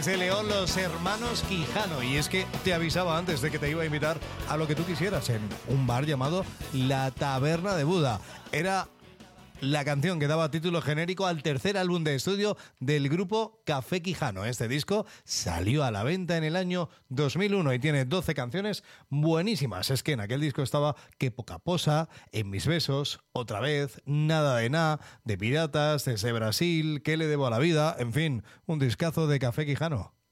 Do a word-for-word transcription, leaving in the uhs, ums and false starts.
Desde León, los hermanos Quijano. Y es que te avisaba antes de que te iba a invitar a lo que tú quisieras en un bar llamado La Taberna de Buda. Era la canción que daba título genérico al tercer álbum de estudio del grupo Café Quijano. Este disco salió a la venta en el año dos mil uno y tiene doce canciones buenísimas. Es que en aquel disco estaba Que poca posa, En mis besos, Otra vez, Nada de nada, De piratas, Desde Brasil, ¿Qué le debo a la vida? En fin, un discazo de Café Quijano.